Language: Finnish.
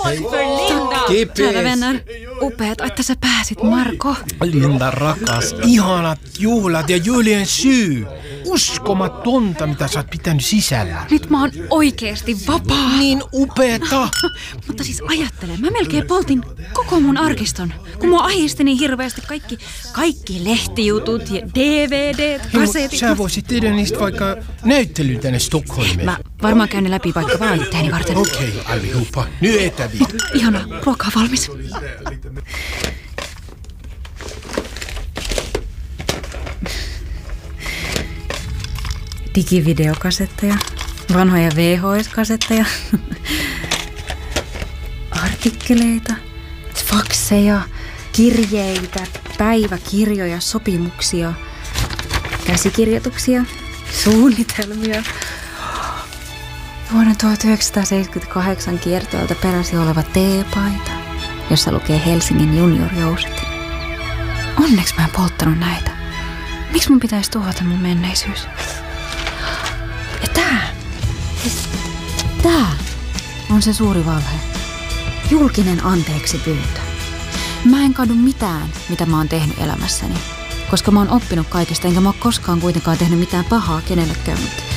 Tjena vänner. Upeat, että sä pääsit, Marko. Linda rakas, ihanat juhlat ja juhlien syy. Uskomatonta, mitä sä oot pitänyt sisällä. Nyt mä oon oikeesti vapaa. Niin upeeta. Mutta siis ajattele, mä melkein poltin koko mun arkiston. Kun mua ahisti niin hirveästi kaikki lehtijutut ja DVDt, kasetit. Sä voisit tehdä niistä vaikka näyttelyn tänne Stockholmiin. Mä varmaan käyn ne läpi vaikka vaan itteeni varten. Okei, allihopa, nyt etäviin. Ihana, ruokaa valmis. Digivideokasetteja, vanhoja VHS-kasetteja, artikkeleita, fakseja, kirjeitä, päiväkirjoja, sopimuksia, käsikirjoituksia, suunnitelmia. Vuonna 1978 kiertoilta peräsi oleva teepaita, jossa lukee Helsingin juniorjouset. Onneksi mä en polttanut näitä. Miksi mun pitäisi tuhota mun menneisyys? Ja tää on se suuri valhe. Julkinen anteeksi pyyntö. Mä en kadu mitään, mitä mä oon tehnyt elämässäni, koska mä oon oppinut kaikesta, enkä mä oon koskaan kuitenkaan tehnyt mitään pahaa kenellekään.